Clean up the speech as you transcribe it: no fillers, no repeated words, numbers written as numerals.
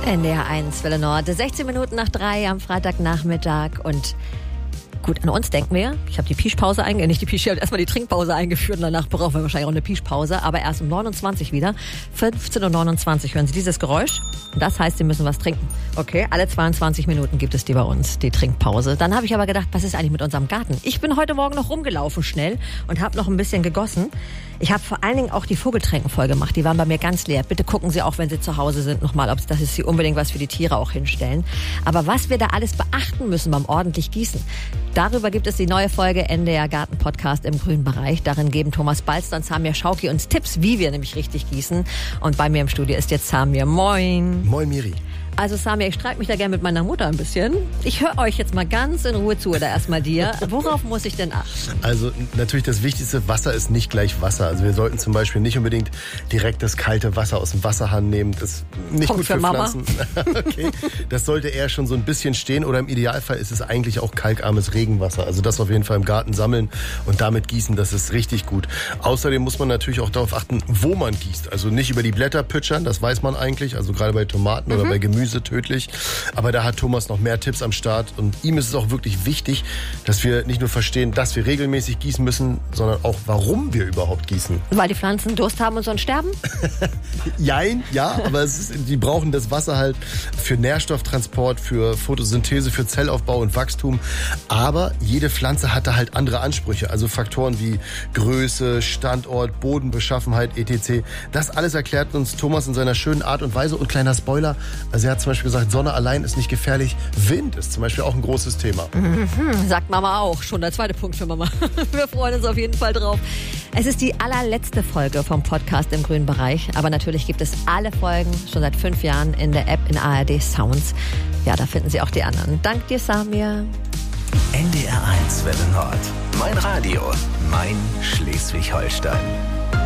NDR 1 Welle Nord, 16 Minuten nach 3 am Freitagnachmittag und gut, an uns denken wir. Ich habe die Pischpause nicht die Pisch, ich habe erstmal die Trinkpause eingeführt und danach brauchen wir wahrscheinlich auch eine Pischpause, aber erst um 29 wieder. 15.29 Uhr hören Sie dieses Geräusch. Das heißt, Sie müssen was trinken. Okay, alle 22 Minuten gibt es die bei uns, die Trinkpause. Dann habe ich aber gedacht, was ist eigentlich mit unserem Garten? Ich bin heute Morgen noch rumgelaufen schnell und habe noch ein bisschen gegossen. Ich habe vor allen Dingen auch die Vogeltränken voll gemacht. Die waren bei mir ganz leer. Bitte gucken Sie auch, wenn Sie zu Hause sind, nochmal, ob das ist, Sie unbedingt was für die Tiere auch hinstellen. Aber was wir da alles beachten müssen beim ordentlich Gießen, darüber gibt es die neue Folge NDR Garten Podcast im grünen Bereich. Darin geben Thomas Balster und Samir Schauki uns Tipps, wie wir nämlich richtig gießen. Und bei mir im Studio ist jetzt Samir. Moin. Moin, Miri. Also Samir, ich streite mich da gerne mit meiner Mutter ein bisschen. Ich höre euch jetzt mal ganz in Ruhe zu, oder erstmal dir. Worauf muss ich denn achten? Also natürlich das Wichtigste, Wasser ist nicht gleich Wasser. Also wir sollten zum Beispiel nicht unbedingt direkt das kalte Wasser aus dem Wasserhahn nehmen. Das ist nicht Punkt gut für Mama. Pflanzen. Okay. Das sollte eher schon so ein bisschen stehen oder im Idealfall ist es eigentlich auch kalkarmes Regenwasser. Also das auf jeden Fall im Garten sammeln und damit gießen, das ist richtig gut. Außerdem muss man natürlich auch darauf achten, wo man gießt. Also nicht über die Blätter pütschern, das weiß man eigentlich. Also gerade bei Tomaten oder bei Gemüse tödlich. Aber da hat Thomas noch mehr Tipps am Start und ihm ist es auch wirklich wichtig, dass wir nicht nur verstehen, dass wir regelmäßig gießen müssen, sondern auch, warum wir überhaupt gießen. Weil die Pflanzen Durst haben und sonst sterben? Jein, ja, aber die brauchen das Wasser halt für Nährstofftransport, für Photosynthese, für Zellaufbau und Wachstum. Aber jede Pflanze hat da halt andere Ansprüche. Also Faktoren wie Größe, Standort, Bodenbeschaffenheit, etc. Das alles erklärt uns Thomas in seiner schönen Art und Weise. Und kleiner Spoiler, also er hat zum Beispiel gesagt, Sonne allein ist nicht gefährlich. Wind ist zum Beispiel auch ein großes Thema. Sagt Mama auch. Schon der zweite Punkt für Mama. Wir freuen uns auf jeden Fall drauf. Es ist die allerletzte Folge vom Podcast im grünen Bereich. Aber natürlich gibt es alle Folgen schon seit 5 Jahren in der App in ARD Sounds. Ja, da finden Sie auch die anderen. Dank dir, Samir. NDR 1 Welle Nord. Mein Radio. Mein Schleswig-Holstein.